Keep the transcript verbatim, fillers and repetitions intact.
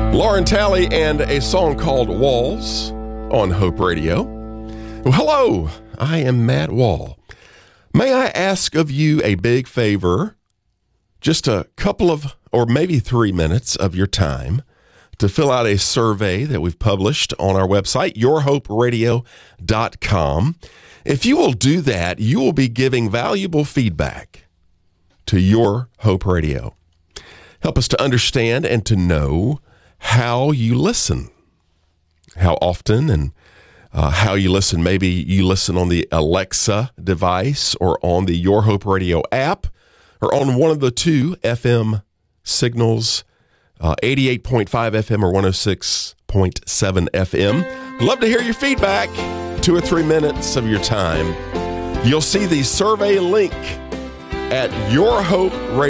Lauren Talley and a song called Walls on Hope Radio. Well, hello, I am Matt Wall. May I ask of you a big favor? Just a couple of, or maybe three minutes of your time to fill out a survey that we've published on our website, your hope radio dot com. If you will do that, you will be giving valuable feedback to Your Hope Radio. Help us to understand and to know how you listen, how often, and uh, how you listen. Maybe you listen on the Alexa device or on the Your Hope Radio app or on one of the two F M signals, uh, eighty-eight point five F M or one oh six point seven F M. Love to hear your feedback. Two or three minutes of your time. You'll see the survey link at Your Hope Radio.